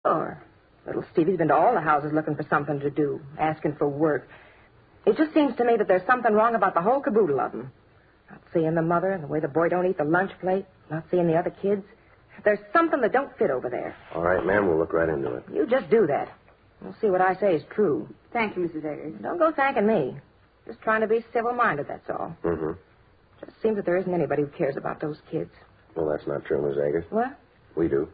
Sure. Little Stevie's been to all the houses looking for something to do, asking for work. It just seems to me that there's something wrong about the whole caboodle of them. Not seeing the mother and the way the boy don't eat the lunch plate, not seeing the other kids. There's something that don't fit over there. All right, ma'am, we'll look right into it. You just do that. We'll see what I say is true. Thank you, Mrs. Eggers. Don't go thanking me. Just trying to be civil-minded, that's all. Mm-hmm. Just seems that there isn't anybody who cares about those kids. Well, that's not true, Miss Eggers. What? We do.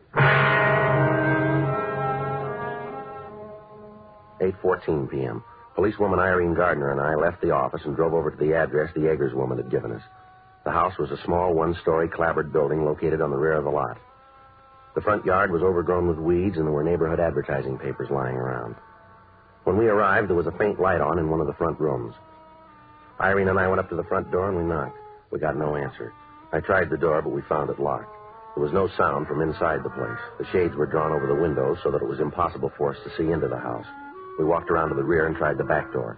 8:14 p.m. Policewoman Irene Gardner and I left the office and drove over to the address the Eggers woman had given us. The house was a small one-story clapboard building located on the rear of the lot. The front yard was overgrown with weeds, and there were neighborhood advertising papers lying around. When we arrived, there was a faint light on in one of the front rooms. Irene and I went up to the front door, and we knocked. We got no answer. I tried the door, but we found it locked. There was no sound from inside the place. The shades were drawn over the windows so that it was impossible for us to see into the house. We walked around to the rear and tried the back door.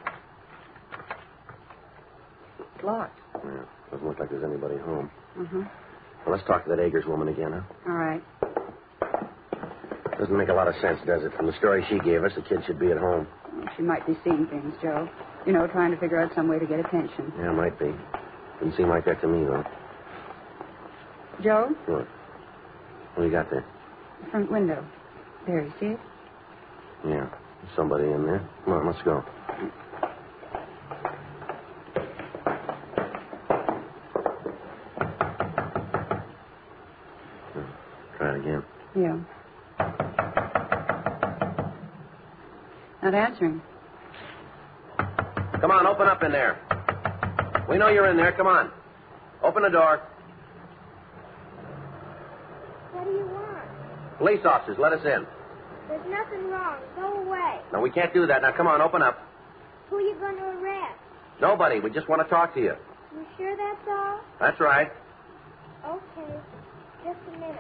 It's locked. Yeah, doesn't look like there's anybody home. Mm-hmm. Well, let's talk to that Eggers woman again, huh? All right. Doesn't make a lot of sense, does it? From the story she gave us, the kid should be at home. She might be seeing things, Joe. You know, trying to figure out some way to get attention. Yeah, might be. Didn't seem like that to me, though. Joe? What? What do you got there? The front window. There, you see it? Yeah, there's somebody in there. Come on, let's go. Try it again. Yeah. Not answering. Come on, open up in there. We know you're in there. Come on. Open the door. What do you want? Police officers, let us in. There's nothing wrong. Go away. No, we can't do that. Now, come on, open up. Who are you going to arrest? Nobody. We just want to talk to you. You sure that's all? That's right. Okay. Just a minute.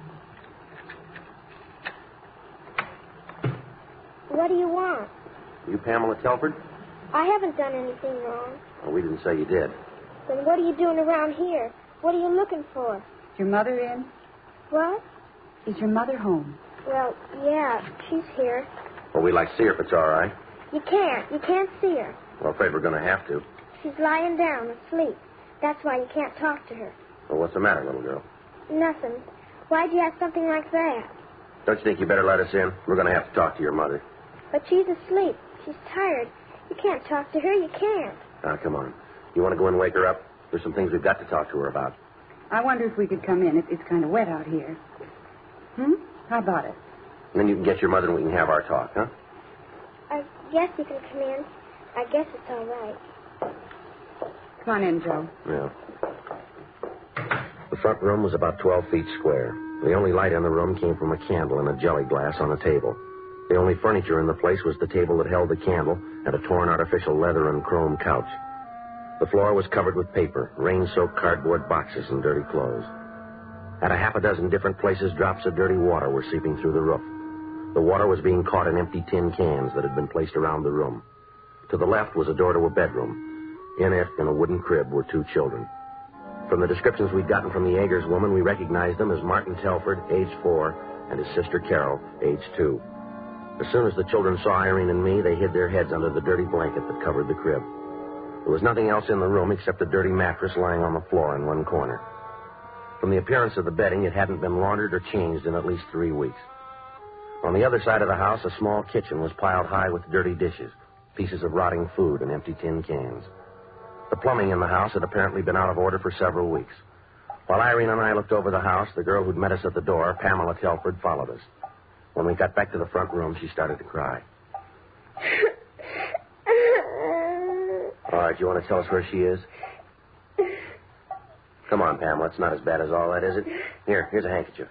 What do you want? You Pamela Telford? I haven't done anything wrong. Well, we didn't say you did. Then what are you doing around here? What are you looking for? Is your mother in? What? Is your mother home? Well, yeah, she's here. Well, we'd like to see her if it's all right. You can't. You can't see her. Well, I'm afraid we're going to have to. She's lying down asleep. That's why you can't talk to her. Well, what's the matter, little girl? Nothing. Why'd you ask something like that? Don't you think you better let us in? We're going to have to talk to your mother. But she's asleep. She's tired. You can't talk to her. You can't. Now, come on. You want to go and wake her up? There's some things we've got to talk to her about. I wonder if we could come in. It's kind of wet out here. How about it? And then you can get your mother and we can have our talk, huh? I guess you can come in. I guess it's all right. Come on in, Joe. Yeah. The front room was about 12 feet square. The only light in the room came from a candle in a jelly glass on a table. The only furniture in the place was the table that held the candle and a torn artificial leather and chrome couch. The floor was covered with paper, rain-soaked cardboard boxes, and dirty clothes. At a half a dozen different places, drops of dirty water were seeping through the roof. The water was being caught in empty tin cans that had been placed around the room. To the left was a door to a bedroom. In it, in a wooden crib, were two children. From the descriptions we'd gotten from the Eggers woman, we recognized them as Martin Telford, age 4, and his sister Carol, age 2. As soon as the children saw Irene and me, they hid their heads under the dirty blanket that covered the crib. There was nothing else in the room except a dirty mattress lying on the floor in one corner. From the appearance of the bedding, it hadn't been laundered or changed in at least 3 weeks. On the other side of the house, a small kitchen was piled high with dirty dishes, pieces of rotting food, and empty tin cans. The plumbing in the house had apparently been out of order for several weeks. While Irene and I looked over the house, the girl who'd met us at the door, Pamela Telford, followed us. When we got back to the front room, she started to cry. All right, you want to tell us where she is? Come on, Pamela. It's not as bad as all that, is it? Here's a handkerchief.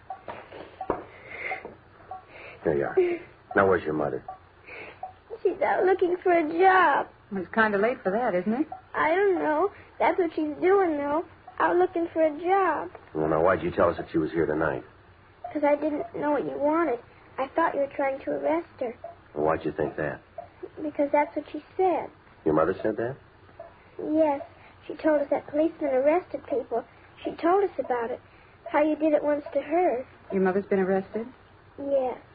Here you are. Now, where's your mother? She's out looking for a job. Well, it's kind of late for that, isn't it? I don't know. That's what she's doing, though. Out looking for a job. Well, now, why'd you tell us that she was here tonight? Because I didn't know what you wanted. I thought you were trying to arrest her. Well, why'd you think that? Because that's what she said. Your mother said that? Yes. She told us that policemen arrested people. She told us about it. How you did it once to her. Your mother's been arrested? Yes.